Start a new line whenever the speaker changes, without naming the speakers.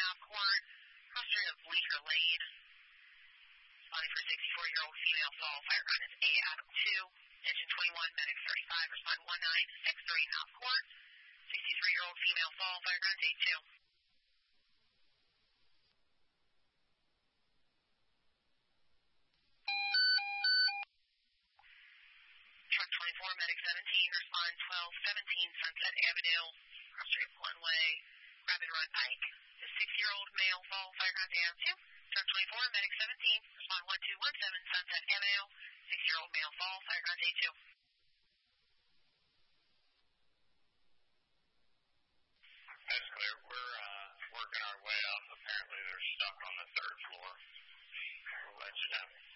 Knob Court, cross street of Bleecker Lane. Responding for 64-year-old female fall. Fire ground is A Adam 2. Engine 21, medic 35. Respond 1963 Knob Court. 63-year-old female fall. Fire ground is A2. Truck 24, medic 17. Respond 1217 Sunset Avenue. Cross street one-way. Rapid Run Pike. The 6-year-old male fall. Fire ground is A2. Truck 24, medic 17. Respond 1217 Sunset Avenue. 6-year-old male fall. Fire ground is A2.
That's clear. We're working our way up. Apparently they're stuck on the third floor. We'll let you know.